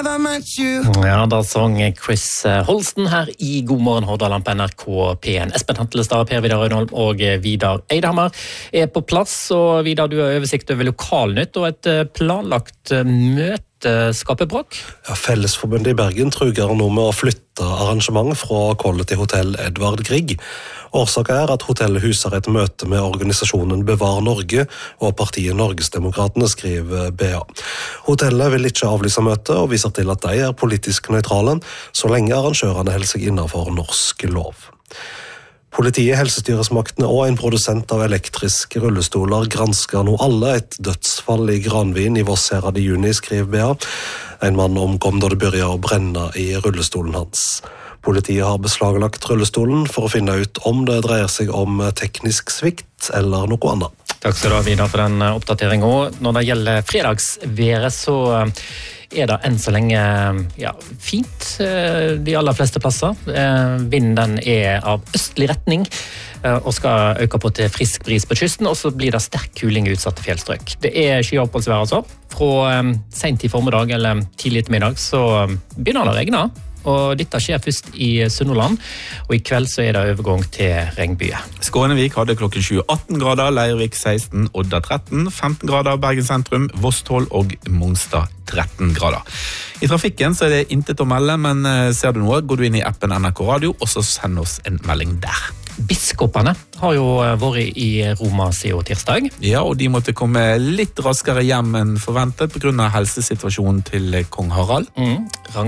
never met you. Ja, da sang Chris Holsten her i God morgen Hordaland på NRK P1. Espen Hantelestad, Per Vidar Rødholm og Vidar Eidhammer på plass. Og Vidar, du har oversikt over lokalnytt og et planlagt møte skaper bråk. Ja, Fellesforbundet i Bergen truger nå med å flytte arrangement fra Kollet til hotell Edvard Grieg. Årsaken at hotellet huser et møte med organisasjonen Bevar Norge og partiet Norgesdemokratene, skriver BA. Hotellet vil ikke avlyse møtet og viser til at de politisk nøytrale, så lenge arrangørene holder seg innenfor norsk lov. Politiet, helsestyresmaktene og en produsent av elektriske rullestoler gransker nå alle et dødsfall i Granvin i Vossherad i juni, skriver BA. En mann omkom da det begynte å brenne i rullestolen hans. Politiet har beslaglagt rullestolen for å finne ut om det dreier seg om teknisk svikt eller noe annet. Takk skal du ha, Vidar, for den oppdateringen. Når det gjelder fredagsværet, så det enn så lenge fint de aller fleste plasser. Vinden av østlig retning og skal øke på til frisk bris på kysten, og så blir det sterk kuling i utsatte fjellstrøk. Det skyoppholdsvær altså. Fra sent i formiddag eller tidlig ettermiddag så begynner det å regne. Og dette skjer først i Sunnhordland, og i kveld så det overgang til regnbue. Skånevik hadde klokken 7 18 grader, Leirvik 16, Odda 13, 15 grader, Bergen sentrum, Voss 12 og Mongstad 13 grader. I trafikken så det intet å melde, men ser du noe, går du inn i appen NRK Radio, og så send oss en melding der. Biskopene har jo vært i Roma siden tirsdag. Ja, og de måtte komme litt raskere hjem enn forventet på grunn av helsesituasjonen til kong Harald.